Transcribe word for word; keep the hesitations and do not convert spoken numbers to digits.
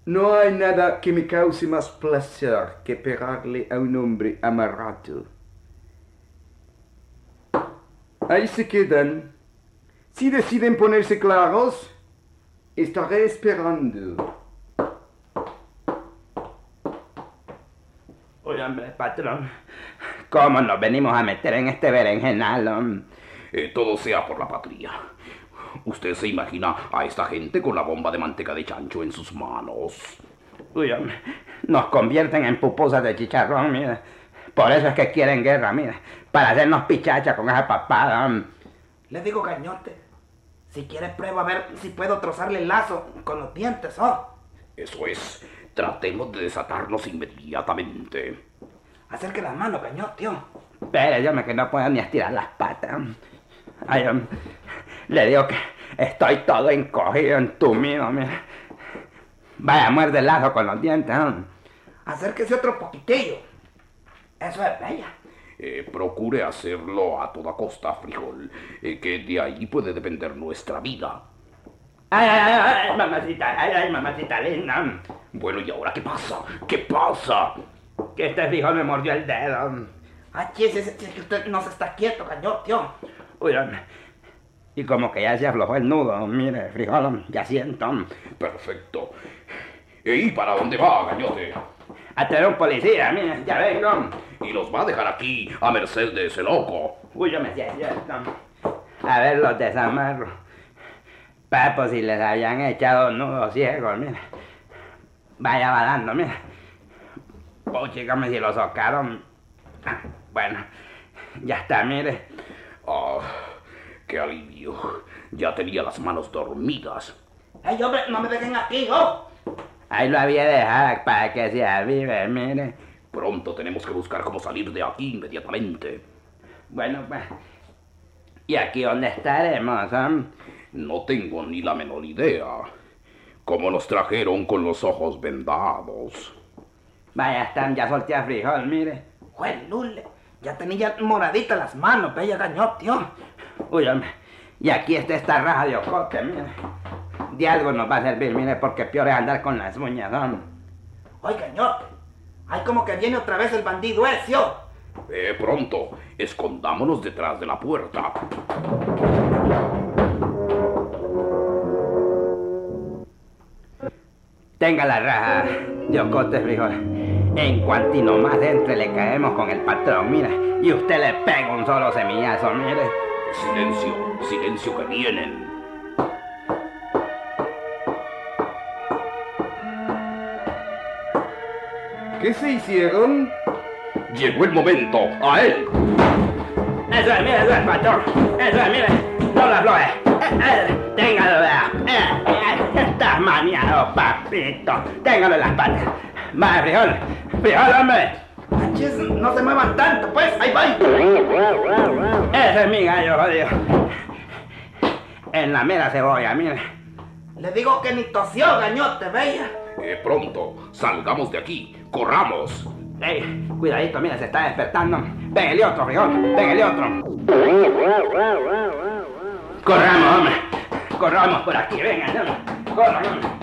No hay nada que me cause más placer que pegarle a un hombre amarrado. Ahí se quedan. Si deciden ponerse claros, estaré esperando. Oye, hombre, patrón, ¿cómo nos venimos a meter en este berenjenal? Eh, todo sea por la patria. Usted se imagina a esta gente con la bomba de manteca de chancho en sus manos. Uy, hombre, nos convierten en pupusas de chicharrón, mire. Por eso es que quieren guerra, mire. Para hacernos pichacha con esa papada. Le digo, Cañote, si quieres prueba a ver si puedo trozarle el lazo con los dientes, ¿oh? Eso es. Tratemos de desatarnos inmediatamente. Acerque las manos, Cañote, tío. Espere, hombre, que no puedo ni estirar las patas. Ay, hombre, le digo que estoy todo encogido, entumido, mire. Vaya, muerde el lazo con los dientes, ¿eh? Acérquese otro poquitillo. Eso es bella. Eh, procure hacerlo a toda costa, frijol, eh, que de ahí puede depender nuestra vida. Ay, ay, ay, ay, mamacita, ay, ay, mamacita linda. Bueno, ¿y ahora qué pasa? ¿Qué pasa? Que este frijol me mordió el dedo. Ay, si es, es, es que usted no se está quieto, Cañote, tío. Uy, hombre. Y como que ya se aflojó el nudo, mire, frijol, ya siento. Perfecto. ¿Y para dónde va, Cañote? A tener un policía, mire, ya vengo. Y los va a dejar aquí, a merced de ese loco. Uy, yo me siento. A ver, los desamarro. Papo, si les habían echado nudos ciegos, mire. Vaya balando, mire. Oh, chicos, si lo socaron. Bueno, ya está, mire. Ah, qué alivio. Ya tenía las manos dormidas. Ay, hombre, no me dejen aquí, ¿oh? Ahí lo había dejado para que se avive, mire. Pronto tenemos que buscar cómo salir de aquí inmediatamente. Bueno, pues, ¿y aquí dónde estaremos, eh? No tengo ni la menor idea. ¿Cómo nos trajeron con los ojos vendados? Vaya, están, ya solté a frijol, mire. Jue lule, ya tenía moraditas las manos, bella Cañote, tío. Uy, hombre, y aquí está esta raja de ocote, mire. De algo nos va a servir, mire, porque peor es andar con las uñas, ¿no? Oye, Cañote, ay, como que viene otra vez el bandido ese, ¿oh? Eh, pronto, escondámonos detrás de la puerta. Tenga la raja de ocote, frijol. En cuanto más entre le caemos con el patrón, mira, y usted le pega un solo semillazo, mire. Silencio, silencio que vienen. ¿Qué se hicieron? Llegó el momento, a él. Eso es, mire, eso es, patrón. Eso es, mire, no la afloje. Eh, eh, téngalo, vea. Eh, eh, estás maniado, papito. Téngalo en las patas. Vaya, frijol. Frijol, hombre. Achis, no se muevan tanto, pues, ahí va. Ese es mi gallo, jodido. En la mera cebolla, mire. Le digo que ni tosió, Cañote, bella. Eh, pronto, salgamos de aquí, corramos. Ey, cuidadito, mire, se está despertando. Véngale otro, frijol, véngale otro. Corramos, hombre. Corramos por aquí, venga, hombre. Corran, hombre.